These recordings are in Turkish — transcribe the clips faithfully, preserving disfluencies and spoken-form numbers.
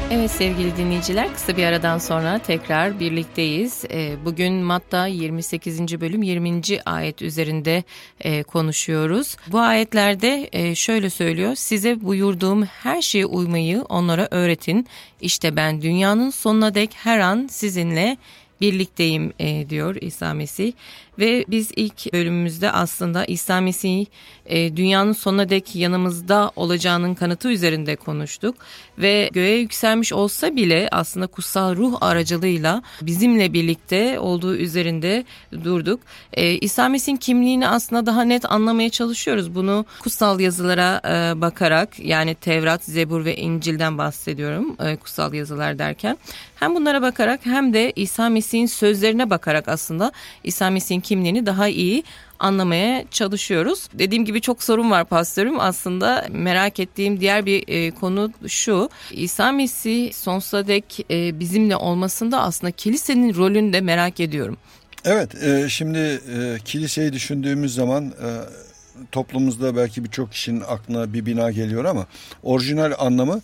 Evet sevgili dinleyiciler, kısa bir aradan sonra tekrar birlikteyiz. Bugün Matta yirmi sekizinci bölüm yirminci ayet üzerinde konuşuyoruz. Bu ayetlerde şöyle söylüyor: size buyurduğum her şeye uymayı onlara öğretin. İşte ben dünyanın sonuna dek her an sizinle birlikteyim e, diyor İsa Mesih. Ve biz ilk bölümümüzde aslında İsa Mesih e, dünyanın sonuna dek yanımızda olacağının kanıtı üzerinde konuştuk. Ve göğe yükselmiş olsa bile aslında kutsal ruh aracılığıyla bizimle birlikte olduğu üzerinde durduk. E, İsa Mesih'in kimliğini aslında daha net anlamaya çalışıyoruz. Bunu kutsal yazılara e, bakarak, yani Tevrat, Zebur ve İncil'den bahsediyorum e, kutsal yazılar derken. Hem bunlara bakarak hem de İsa Mesih'in sözlerine bakarak aslında İsa Mesih'in kimliğini daha iyi anlamaya çalışıyoruz. Dediğim gibi çok sorun var pastörüm. Aslında merak ettiğim diğer bir e, konu şu: İsa Mesih sonsuza dek e, bizimle olmasında aslında kilisenin rolünü de merak ediyorum. Evet, e, şimdi e, kiliseyi düşündüğümüz zaman e, toplumumuzda belki birçok kişinin aklına bir bina geliyor ama orijinal anlamı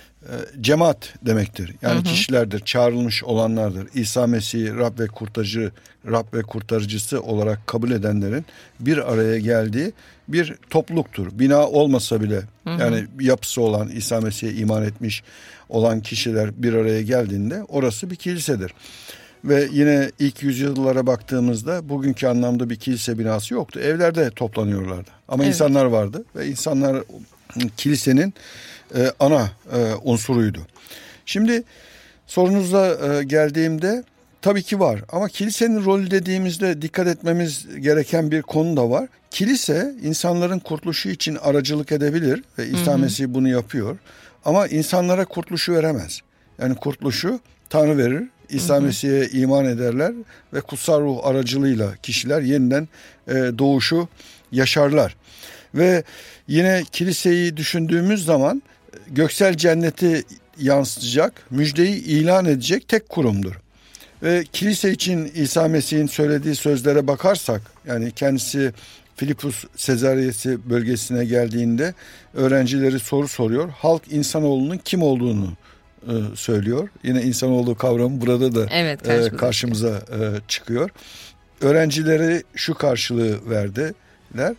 cemaat demektir. Yani hı hı. kişilerdir, çağrılmış olanlardır. İsa Mesih'i Rab ve kurtarıcı, Rab ve kurtarıcısı olarak kabul edenlerin bir araya geldiği bir topluluktur. Bina olmasa bile, hı hı. yani yapısı olan, İsa Mesih'e iman etmiş olan kişiler bir araya geldiğinde orası bir kilisedir. Ve yine ilk yüzyıllara baktığımızda bugünkü anlamda bir kilise binası yoktu. Evlerde toplanıyorlardı. Ama evet. insanlar vardı ve insanlar kilisenin e, ana e, unsuruydu. Şimdi sorunuza e, geldiğimde tabii ki var. Ama kilisenin rolü dediğimizde dikkat etmemiz gereken bir konu da var. Kilise insanların kurtuluşu için aracılık edebilir ve İsa Mesih bunu yapıyor. Ama insanlara kurtuluşu veremez. Yani kurtuluşu Tanrı verir. İsa Mesih'e iman ederler ve kutsal ruh aracılığıyla kişiler yeniden e, doğuşu yaşarlar. Ve yine kiliseyi düşündüğümüz zaman göksel cenneti yansıtacak, müjdeyi ilan edecek tek kurumdur. Ve kilise için İsa Mesih'in söylediği sözlere bakarsak, yani kendisi Filipus Sezariyesi bölgesine geldiğinde öğrencileri soru soruyor. Halk insanoğlunun kim olduğunu e, söylüyor. Yine insanoğlu kavramı burada da evet, karşımıza, e, karşımıza e, çıkıyor. Öğrencileri şu karşılığı verdiler: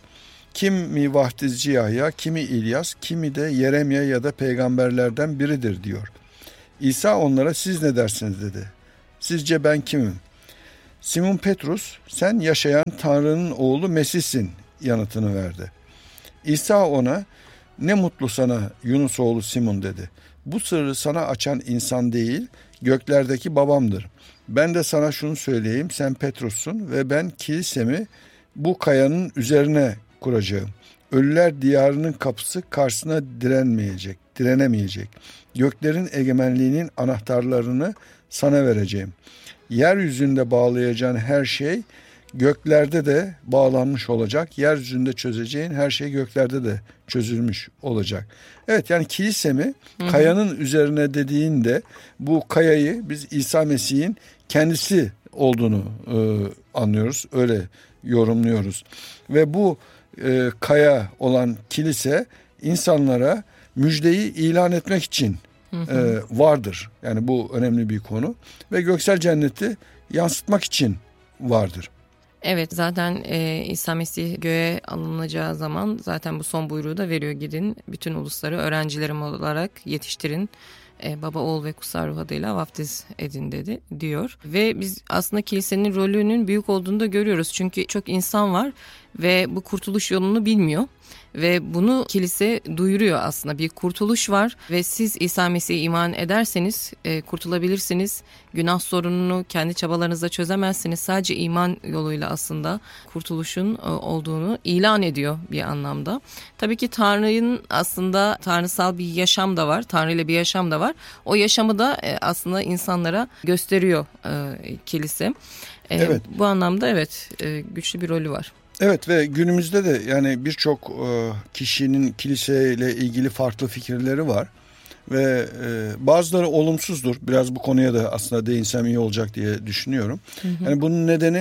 kimi vaftizci Yahya, kimi İlyas, kimi de Yeremya ya da peygamberlerden biridir diyor. İsa onlara siz ne dersiniz dedi. Sizce ben kimim? Simon Petrus, sen yaşayan Tanrı'nın oğlu Mesih'sin yanıtını verdi. İsa ona, ne mutlu sana Yunus oğlu Simon dedi. Bu sırrı sana açan insan değil, göklerdeki babamdır. Ben de sana şunu söyleyeyim, sen Petrus'sun ve ben kilisemi bu kayanın üzerine kuracağım. Ölüler diyarının kapısı karşısına direnmeyecek, direnemeyecek. Göklerin egemenliğinin anahtarlarını sana vereceğim. Yeryüzünde bağlayacağın her şey göklerde de bağlanmış olacak. Yeryüzünde çözeceğin her şey göklerde de çözülmüş olacak. Evet, yani kilisemi hı hı. kayanın üzerine dediğinde bu kayayı biz İsa Mesih'in kendisi olduğunu e, anlıyoruz. Öyle yorumluyoruz. Ve bu e, kaya olan kilise insanlara müjdeyi ilan etmek için hı hı. E, vardır. Yani bu önemli bir konu. Ve göksel cenneti yansıtmak için vardır. Evet, zaten e, İsa Mesih göğe alınacağı zaman zaten bu son buyruğu da veriyor: gidin bütün ulusları öğrencilerim olarak yetiştirin, e, baba, oğul ve kutsal ruh adıyla vaftiz edin dedi diyor. Ve biz aslında kilisenin rolünün büyük olduğunu da görüyoruz, çünkü çok insan var ve bu kurtuluş yolunu bilmiyor. Ve bunu kilise duyuruyor aslında. Bir kurtuluş var ve siz İsa Mesih'e iman ederseniz e, kurtulabilirsiniz. Günah sorununu kendi çabalarınızla çözemezsiniz. Sadece iman yoluyla aslında kurtuluşun e, olduğunu ilan ediyor bir anlamda. Tabii ki Tanrı'nın aslında tanrısal bir yaşam da var. Tanrı ile bir yaşam da var. O yaşamı da e, aslında insanlara gösteriyor e, kilise. E, evet. Bu anlamda evet e, güçlü bir rolü var. Evet, ve günümüzde de yani birçok kişinin kiliseyle ilgili farklı fikirleri var ve bazıları olumsuzdur. Biraz bu konuya da aslında değinsem iyi olacak diye düşünüyorum. Hı hı. Yani bunun nedeni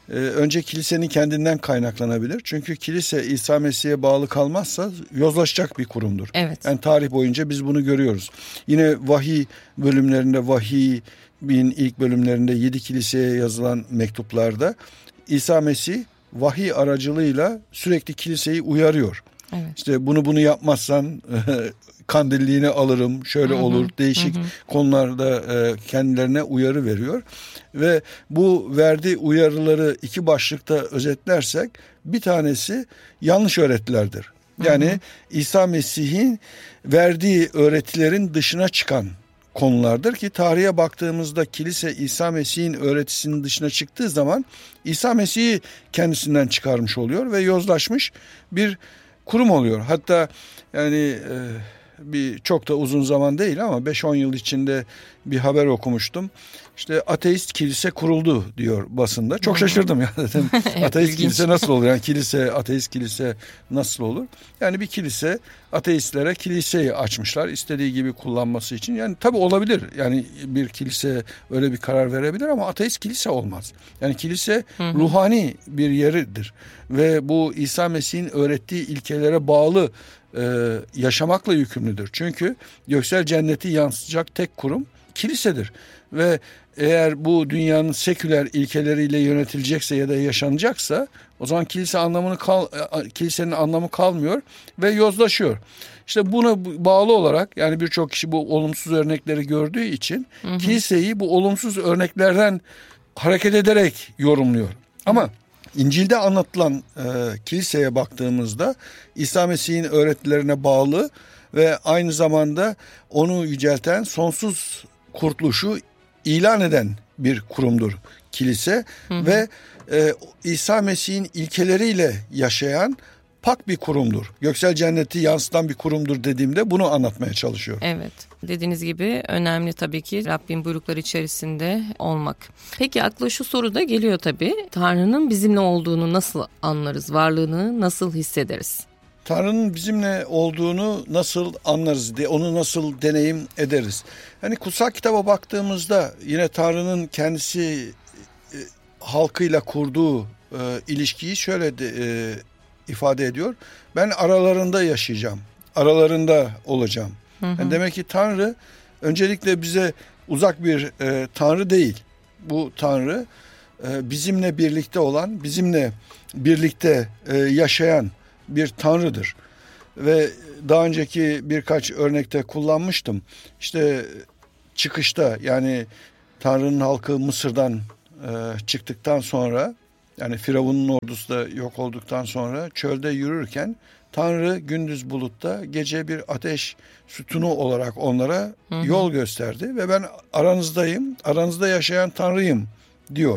e, önce kilisenin kendinden kaynaklanabilir. Çünkü kilise İsa Mesih'e bağlı kalmazsa yozlaşacak bir kurumdur. Evet. Yani tarih boyunca biz bunu görüyoruz. Yine vahiy bölümlerinde, vahiyin ilk bölümlerinde yedi kiliseye yazılan mektuplarda İsa Mesih vahiy aracılığıyla sürekli kiliseyi uyarıyor. Evet. İşte bunu bunu yapmazsan kandilliğini alırım, şöyle hı-hı, olur, değişik hı-hı. konularda kendilerine uyarı veriyor. Ve bu verdiği uyarıları iki başlıkta özetlersek bir tanesi yanlış öğretilerdir. Yani hı hı. İsa Mesih'in verdiği öğretilerin dışına çıkan konulardır ki tarihe baktığımızda kilise İsa Mesih'in öğretisinin dışına çıktığı zaman İsa Mesih'i kendisinden çıkarmış oluyor ve yozlaşmış bir kurum oluyor. Hatta yani e, bir çok da uzun zaman değil ama beş on yıl içinde bir haber okumuştum. İşte ateist kilise kuruldu diyor basında. Çok şaşırdım ya dedim. Evet, ateist ilginç. Kilise nasıl olur? Yani kilise, ateist kilise nasıl olur? Yani bir kilise ateistlere kiliseyi açmışlar istediği gibi kullanması için. Yani tabii olabilir. Yani bir kilise öyle bir karar verebilir ama ateist kilise olmaz. Yani kilise hı hı. ruhani bir yeridir. Ve bu İsa Mesih'in öğrettiği ilkelere bağlı e, yaşamakla yükümlüdür. Çünkü göksel cenneti yansıtacak tek kurum kilisedir. Ve eğer bu dünyanın seküler ilkeleriyle yönetilecekse ya da yaşanacaksa o zaman kilise anlamını kal, kilisenin anlamı kalmıyor ve yozlaşıyor. İşte buna bağlı olarak yani birçok kişi bu olumsuz örnekleri gördüğü için hı hı. kiliseyi bu olumsuz örneklerden hareket ederek yorumluyor. Ama İncil'de anlatılan e, kiliseye baktığımızda İsa Mesih'in öğretilerine bağlı ve aynı zamanda onu yücelten, sonsuz kurtuluşu ilan eden bir kurumdur kilise. Hı hı. Ve e, İsa Mesih'in ilkeleriyle yaşayan pak bir kurumdur. Göksel cenneti yansıtan bir kurumdur dediğimde bunu anlatmaya çalışıyor. Evet. Dediğiniz gibi önemli tabii ki Rabbin buyrukları içerisinde olmak. Peki akla şu soru da geliyor tabii. Tanrı'nın bizimle olduğunu nasıl anlarız? Varlığını nasıl hissederiz? Tanrı'nın bizimle olduğunu nasıl anlarız, onu nasıl deneyim ederiz? Hani kutsal kitaba baktığımızda yine Tanrı'nın kendisi e, halkıyla kurduğu e, ilişkiyi şöyle de, e, ifade ediyor. Ben aralarında yaşayacağım, aralarında olacağım. Hı hı. Yani demek ki Tanrı öncelikle bize uzak bir e, Tanrı değil. Bu Tanrı e, bizimle birlikte olan, bizimle birlikte e, yaşayan bir Tanrı'dır. Ve daha önceki birkaç örnekte kullanmıştım. İşte çıkışta yani Tanrı'nın halkı Mısır'dan e, çıktıktan sonra yani Firavun'un ordusu da yok olduktan sonra çölde yürürken Tanrı gündüz bulutta gece bir ateş sütunu olarak onlara hı hı. yol gösterdi ve ben aranızdayım, aranızda yaşayan Tanrı'yım diyor.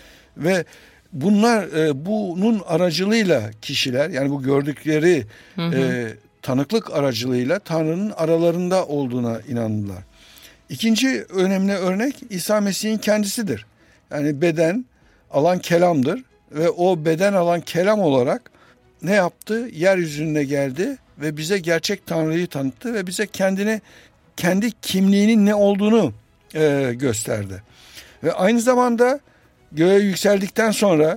Ve bunlar e, bunun aracılığıyla kişiler yani bu gördükleri hı hı. E, tanıklık aracılığıyla Tanrı'nın aralarında olduğuna inandılar. İkinci önemli örnek İsa Mesih'in kendisidir. Yani beden alan kelamdır ve o beden alan kelam olarak ne yaptı? Yeryüzüne geldi ve bize gerçek Tanrı'yı tanıttı ve bize kendini, kendi kimliğinin ne olduğunu e, gösterdi. Ve aynı zamanda göğe yükseldikten sonra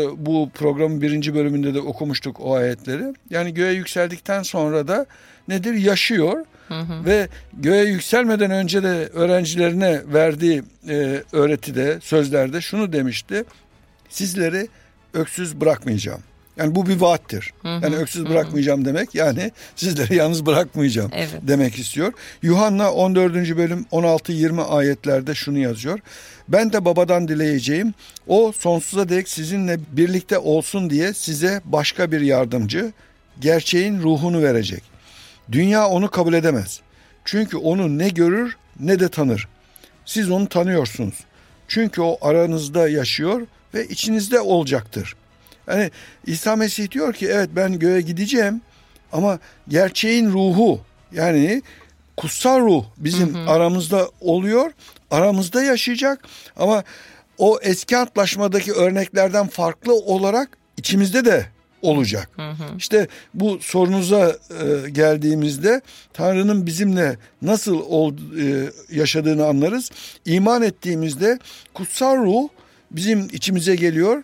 bu programın birinci bölümünde de okumuştuk o ayetleri. Yani göğe yükseldikten sonra da nedir? Yaşıyor. Hı hı. Ve göğe yükselmeden önce de öğrencilerine verdiği e, öğretide, sözlerde şunu demişti. Sizleri öksüz bırakmayacağım. Yani bu bir vaattir. Hı hı, yani öksüz hı. bırakmayacağım demek yani sizleri yalnız bırakmayacağım evet. demek istiyor. Yuhanna on dördüncü bölüm on altı yirmi ayetlerde şunu yazıyor. Ben de babadan dileyeceğim. O sonsuza dek sizinle birlikte olsun diye size başka bir yardımcı, gerçeğin ruhunu verecek. Dünya onu kabul edemez. Çünkü onu ne görür ne de tanır. Siz onu tanıyorsunuz. Çünkü o aranızda yaşıyor ve içinizde olacaktır. Yani İsa Mesih diyor ki evet ben göğe gideceğim ama gerçeğin ruhu yani kutsal ruh bizim hı hı. aramızda oluyor, aramızda yaşayacak ama o eski antlaşmadaki örneklerden farklı olarak içimizde de olacak. Hı hı. İşte bu sorunuza e, geldiğimizde Tanrı'nın bizimle nasıl ol, e, yaşadığını anlarız. İman ettiğimizde kutsal ruh bizim içimize geliyor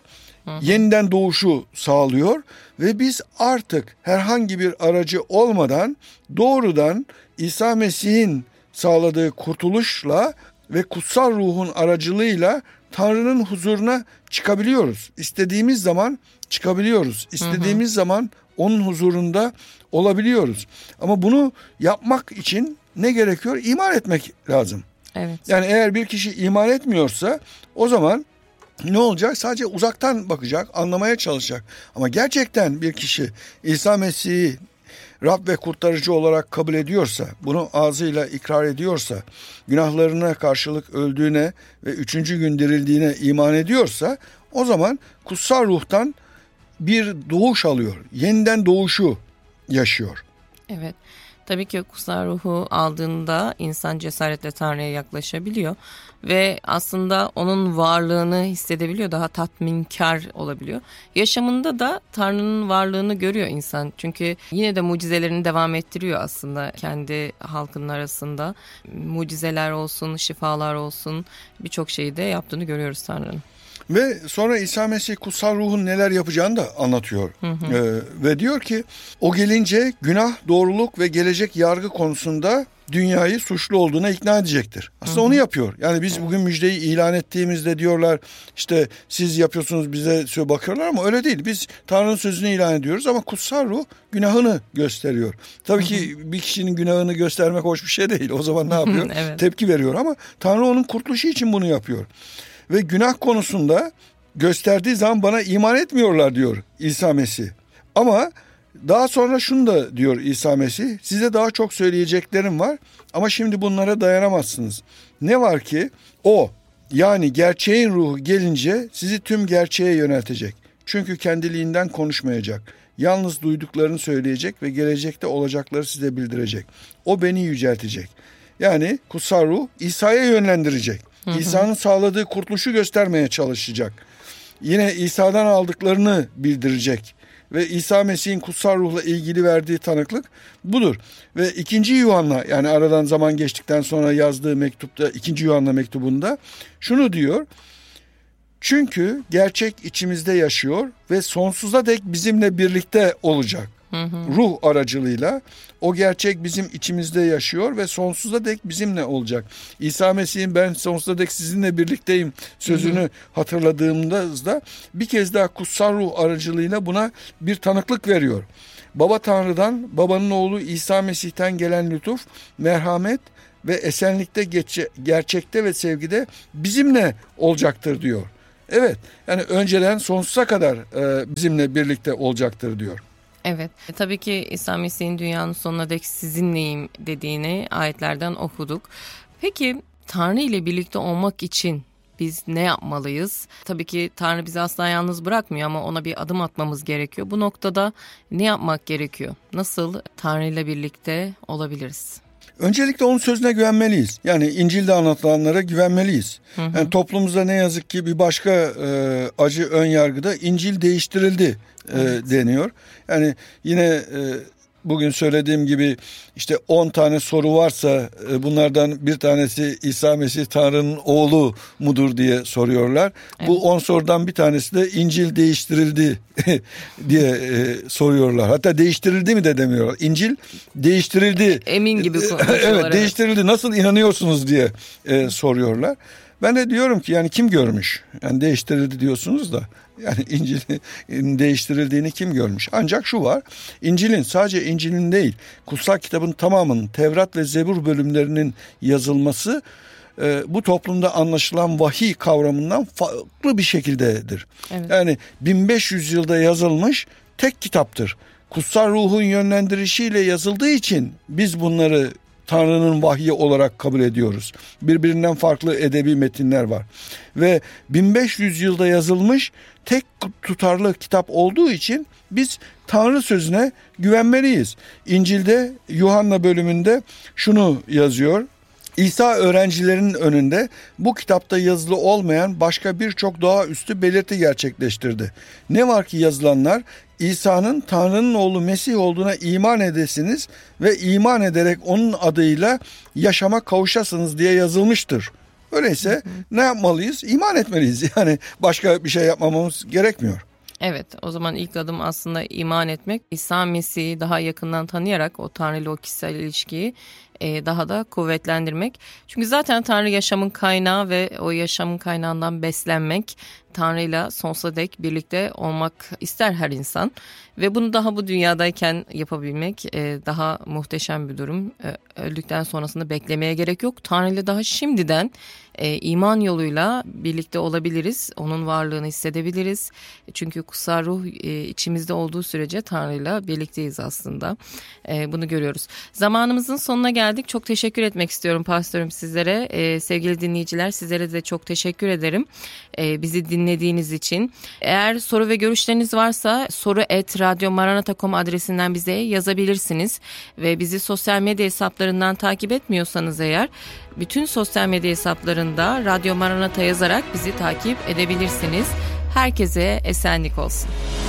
Hı hı. Yeniden doğuşu sağlıyor ve biz artık herhangi bir aracı olmadan doğrudan İsa Mesih'in sağladığı kurtuluşla ve kutsal ruhun aracılığıyla Tanrı'nın huzuruna çıkabiliyoruz. İstediğimiz zaman çıkabiliyoruz. İstediğimiz hı hı. zaman onun huzurunda olabiliyoruz. Ama bunu yapmak için ne gerekiyor? İman etmek lazım. Evet. Yani eğer bir kişi iman etmiyorsa o zaman ne olacak? Sadece uzaktan bakacak, anlamaya çalışacak. Ama gerçekten bir kişi İsa Mesih'i Rab ve kurtarıcı olarak kabul ediyorsa, bunu ağzıyla ikrar ediyorsa, günahlarına karşılık öldüğüne ve üçüncü gün dirildiğine iman ediyorsa, o zaman kutsal ruhtan bir doğuş alıyor. Yeniden doğuşu yaşıyor. Evet. Tabii ki kutsal ruhu aldığında insan cesaretle Tanrı'ya yaklaşabiliyor ve aslında onun varlığını hissedebiliyor, daha tatminkar olabiliyor. Yaşamında da Tanrı'nın varlığını görüyor insan. Çünkü yine de mucizelerini devam ettiriyor aslında kendi halkının arasında. Mucizeler olsun, şifalar olsun, birçok şeyi de yaptığını görüyoruz Tanrı'nın. Ve sonra İsa Mesih kutsal ruhun neler yapacağını da anlatıyor. Hı hı. Ee, ve diyor ki o gelince günah, doğruluk ve gelecek yargı konusunda dünyayı suçlu olduğuna ikna edecektir. Aslında hı hı. onu yapıyor. Yani biz bugün müjdeyi ilan ettiğimizde diyorlar işte siz yapıyorsunuz bize bakıyorlar ama öyle değil. Biz Tanrı'nın sözünü ilan ediyoruz ama kutsal ruh günahını gösteriyor. Tabii hı hı. ki bir kişinin günahını göstermek hoş bir şey değil. O zaman ne yapıyor? Evet. Tepki veriyor ama Tanrı onun kurtuluşu için bunu yapıyor. Ve günah konusunda gösterdiği zaman bana iman etmiyorlar diyor İsa Mesih. Ama daha sonra şunu da diyor İsa Mesih. Size daha çok söyleyeceklerim var ama şimdi bunlara dayanamazsınız. Ne var ki o yani gerçeğin ruhu gelince sizi tüm gerçeğe yöneltecek. Çünkü kendiliğinden konuşmayacak. Yalnız duyduklarını söyleyecek ve gelecekte olacakları size bildirecek. O beni yüceltecek. Yani kutsal ruh İsa'ya yönlendirecek. İsa'nın sağladığı kurtuluşu göstermeye çalışacak. Yine İsa'dan aldıklarını bildirecek. Ve İsa Mesih'in kutsal ruhla ilgili verdiği tanıklık budur. Ve ikinci Yuhanna yani aradan zaman geçtikten sonra yazdığı mektupta ikinci Yuhanna mektubunda şunu diyor. Çünkü gerçek içimizde yaşıyor ve sonsuza dek bizimle birlikte olacak. Hı hı. Ruh aracılığıyla o gerçek bizim içimizde yaşıyor ve sonsuza dek bizimle olacak. İsa Mesih'in ben sonsuza dek sizinle birlikteyim sözünü hı hı. hatırladığımızda bir kez daha kutsal ruh aracılığıyla buna bir tanıklık veriyor. Baba Tanrı'dan, babanın oğlu İsa Mesih'ten gelen lütuf, merhamet ve esenlikte geçe, gerçekte ve sevgide bizimle olacaktır diyor. Evet, yani önceden sonsuza kadar e, bizimle birlikte olacaktır diyor. Evet, e, tabii ki İsa Mesih'in dünyanın sonuna dek sizinleyim dediğini ayetlerden okuduk. Peki Tanrı ile birlikte olmak için biz ne yapmalıyız? Tabii ki Tanrı bizi asla yalnız bırakmıyor ama ona bir adım atmamız gerekiyor. Bu noktada ne yapmak gerekiyor? Nasıl Tanrı ile birlikte olabiliriz? Öncelikle onun sözüne güvenmeliyiz. Yani İncil'de anlatılanlara güvenmeliyiz. Hı hı. Yani toplumumuzda ne yazık ki bir başka e, acı ön yargıda İncil değiştirildi e, evet. deniyor. Yani yine e, bugün söylediğim gibi işte on tane soru varsa e, bunlardan bir tanesi İsa Mesih Tanrı'nın oğlu mudur diye soruyorlar. Evet. Bu on sorudan bir tanesi de İncil değiştirildi diye e, soruyorlar. Hatta değiştirildi mi de demiyorlar. İncil değiştirildi. Emin gibi konuşuyorlar. Evet, değiştirildi. Nasıl inanıyorsunuz diye e, soruyorlar. Ben de diyorum ki yani kim görmüş? Yani değiştirildi diyorsunuz da yani İncil'in değiştirildiğini kim görmüş? Ancak şu var. İncil'in sadece İncil'in değil, kutsal kitabın tamamının Tevrat ve Zebur bölümlerinin yazılması e, bu toplumda anlaşılan vahiy kavramından farklı bir şekildedir. Evet. Yani bin beş yüz yılda yazılmış tek kitaptır. Kutsal ruhun yönlendirişiyle yazıldığı için biz bunları Tanrı'nın vahyi olarak kabul ediyoruz. Birbirinden farklı edebi metinler var. Ve bin beş yüz yılda yazılmış tek tutarlı kitap olduğu için biz Tanrı sözüne güvenmeliyiz. İncil'de Yuhanna bölümünde şunu yazıyor. İsa öğrencilerinin önünde bu kitapta yazılı olmayan başka birçok doğaüstü belirti gerçekleştirdi. Ne var ki yazılanlar İsa'nın Tanrı'nın oğlu Mesih olduğuna iman edesiniz ve iman ederek onun adıyla yaşama kavuşasınız diye yazılmıştır Öyleyse hı hı. ne yapmalıyız? İman etmeliyiz. Yani başka bir şey yapmamamız gerekmiyor. Evet, o zaman ilk adım aslında iman etmek. İsa Mesih'i daha yakından tanıyarak o Tanrı ile o kişisel ilişkiyi e, daha da kuvvetlendirmek. Çünkü zaten Tanrı yaşamın kaynağı ve o yaşamın kaynağından beslenmek, Tanrı'yla sonsuza dek birlikte olmak ister her insan. Ve bunu daha bu dünyadayken yapabilmek e, daha muhteşem bir durum. E, öldükten sonrasında beklemeye gerek yok. Tanrı'yla daha şimdiden e, iman yoluyla birlikte olabiliriz. Onun varlığını hissedebiliriz. Çünkü kutsal ruh e, içimizde olduğu sürece Tanrı'yla birlikteyiz aslında. E, bunu görüyoruz. Zamanımızın sonuna geldik. Çok teşekkür etmek istiyorum pastörüm sizlere. E, sevgili dinleyiciler, sizlere de çok teşekkür ederim. E, bizi dinlediğiniz için. Eğer soru ve görüşleriniz varsa soru et radyo maranata nokta com adresinden bize yazabilirsiniz. Ve bizi sosyal medya hesaplarından takip etmiyorsanız eğer bütün sosyal medya hesaplarında Radyo Maranata yazarak bizi takip edebilirsiniz. Herkese esenlik olsun.